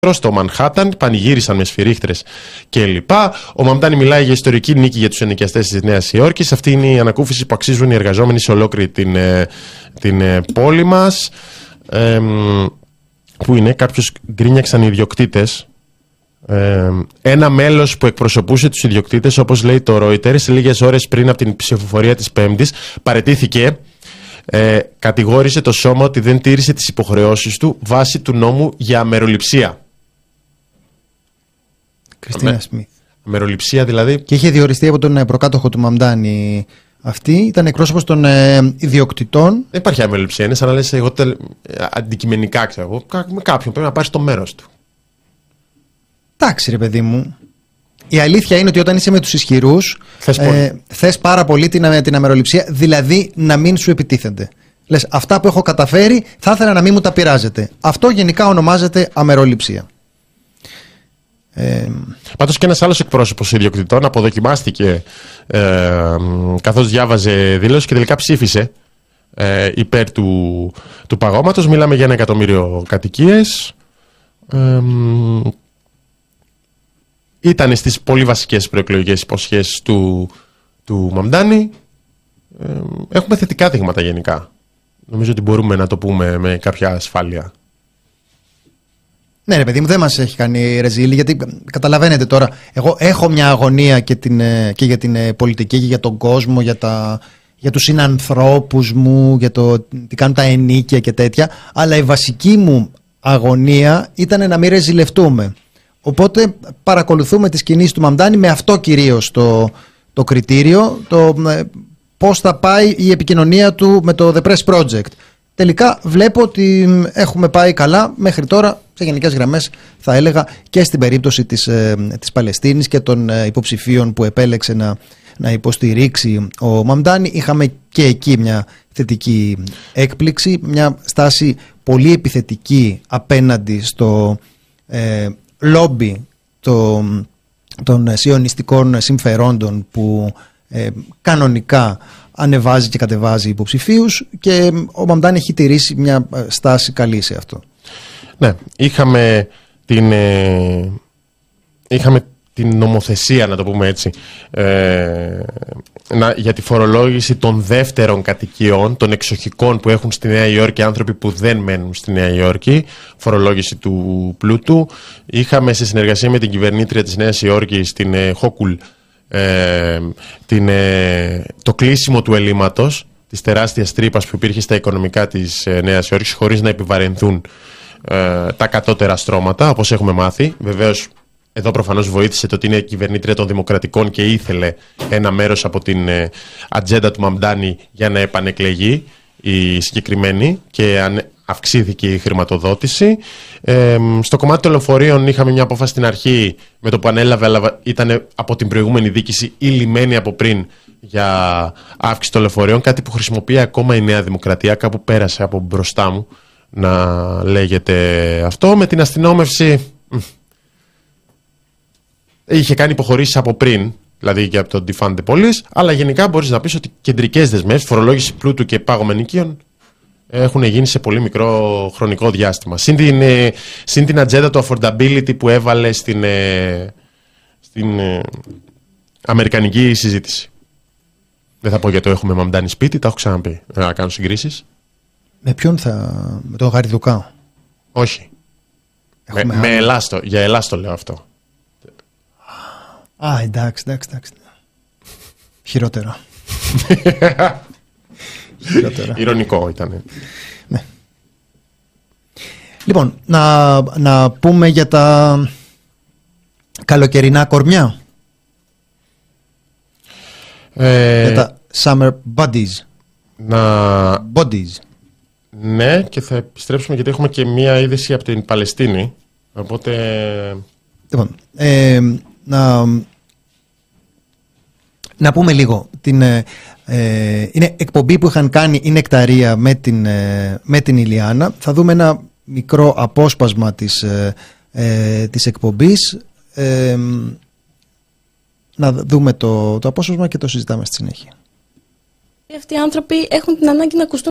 στο Μανχάταν, πανηγύρισαν με σφυρίχτρες κλπ. Ο Μαμντάνι μιλάει για ιστορική νίκη για τους ενοικιαστές της Νέας Υόρκης. Αυτή είναι η ανακούφιση που αξίζουν οι εργαζόμενοι σε ολόκληρη την πόλη μας. Που είναι, κάποιους γκρίνιαξαν οι ιδιοκτήτες. Ένα μέλος που εκπροσωπούσε τους ιδιοκτήτες, όπως λέει το Reuters, λίγες ώρες πριν από την ψηφοφορία της Πέμπτης, παραιτήθηκε. Κατηγόρησε το σώμα ότι δεν τήρησε τις υποχρεώσεις του βάσει του νόμου για αμεροληψία. Κριστίνα Σμιθ. Αμεροληψία δηλαδή. Και είχε διοριστεί από τον προκάτοχο του Μαμντάνι. Αυτή ήταν εκπρόσωπος των ιδιοκτητών. Δεν υπάρχει αμεροληψία. Είναι σαν να λες εγώ αντικειμενικά, ξέρω εγώ. Με κάποιον πρέπει να πάρει το μέρος του. Εντάξει, ρε παιδί μου. Η αλήθεια είναι ότι όταν είσαι με τους ισχυρούς, θες πάρα πολύ την αμεροληψία, δηλαδή να μην σου επιτίθενται. Λες, αυτά που έχω καταφέρει θα ήθελα να μην μου τα πειράζετε. Αυτό γενικά ονομάζεται αμεροληψία. Πάντως και ένας άλλος εκπρόσωπος ιδιοκτητών αποδοκιμάστηκε καθώς διάβαζε δήλωση και τελικά ψήφισε υπέρ του παγώματος. Μιλάμε για 1 εκατομμύριο κατοικίες. Ήταν στις πολύ βασικές προεκλογικές υποσχέσεις του Μαμντάνι. Έχουμε θετικά δείγματα γενικά. Νομίζω ότι μπορούμε να το πούμε με κάποια ασφάλεια. Ναι, ρε παιδί μου, δεν μας έχει κάνει ρεζίλη, γιατί καταλαβαίνετε τώρα, εγώ έχω μια αγωνία και για την πολιτική και για τον κόσμο, για τους συνανθρώπους μου, για το τι κάνουν τα ενίκια και τέτοια, αλλά η βασική μου αγωνία ήταν να μην ρεζιλευτούμε. Οπότε παρακολουθούμε τις κινήσεις του Μαμντάνι με αυτό κυρίως το κριτήριο, το πώς θα πάει η επικοινωνία του με το The Press Project. Τελικά βλέπω ότι έχουμε πάει καλά μέχρι τώρα, σε γενικές γραμμές θα έλεγα, και στην περίπτωση της Παλαιστίνης και των υποψηφίων που επέλεξε να υποστηρίξει ο Μαμντάνι. Είχαμε και εκεί μια θετική έκπληξη, μια στάση πολύ επιθετική απέναντι στο λόμπι των σιωνιστικών συμφερόντων που κανονικά ανεβάζει και κατεβάζει υποψηφίους, και ο Μαμντάνι έχει τηρήσει μια στάση καλή σε αυτό. Ναι, είχαμε την νομοθεσία, να το πούμε έτσι, για τη φορολόγηση των δεύτερων κατοικιών, των εξοχικών που έχουν στη Νέα Υόρκη άνθρωποι που δεν μένουν στη Νέα Υόρκη, φορολόγηση του πλούτου. Είχαμε σε συνεργασία με την κυβερνήτρια της Νέας Υόρκης, την Χόκουλ, το κλείσιμο του ελλείμματος, της τεράστιας τρύπας που υπήρχε στα οικονομικά της Νέας Υόρκης, χωρίς να επιβαρυνθούν τα κατώτερα στρώματα, όπως έχουμε μάθει. Βεβαίως, εδώ προφανώς βοήθησε το ότι είναι κυβερνήτρια των Δημοκρατικών και ήθελε ένα μέρος από την ατζέντα του Μαμντάνι για να επανεκλεγεί η συγκεκριμένη, και αυξήθηκε η χρηματοδότηση. Στο κομμάτι των λεωφορείων είχαμε μια απόφαση στην αρχή με το που ανέλαβε, αλλά ήταν από την προηγούμενη δίκηση ή λυμμένη από πριν, για αύξηση των λεωφορείων, κάτι που χρησιμοποιεί ακόμα η Νέα Δημοκρατία. Κάπου πέρασε από μπροστά μου να λέγεται αυτό. Με την αστυνόμευση είχε κάνει υποχωρήσεις από πριν, δηλαδή και από το Defund the Police, αλλά γενικά μπορείς να πεις ότι κεντρικές δεσμεύσεις, φορολόγηση πλούτου και πάγωμα ενοικίων έχουν γίνει σε πολύ μικρό χρονικό διάστημα. Συν την ατζέντα του affordability που έβαλε στην αμερικανική συζήτηση. Δεν θα πω γιατί το έχουμε Μαμντάνι σπίτι, τα έχω ξαναπεί. Να κάνω συγκρίσεις. Με ποιον με τον Γαριδουκά? Όχι. Με Ελλάστο. Για Ελλάστο λέω αυτό. Α, εντάξει. Χειρότερα. Ειρωνικό ήταν. Ναι. Λοιπόν, να πούμε για τα καλοκαιρινά κορμιά. Για τα summer bodies. Bodies. Ναι, και θα επιστρέψουμε γιατί έχουμε και μία είδηση από την Παλαιστίνη. Οπότε... Λοιπόν, να πούμε λίγο. Είναι εκπομπή που είχαν κάνει η Νεκταρία με την Ηλιάνα. Θα δούμε ένα μικρό απόσπασμα της εκπομπής. Να δούμε το απόσπασμα και το συζητάμε στη συνέχεια. Αυτοί οι άνθρωποι έχουν την ανάγκη να ακουστούν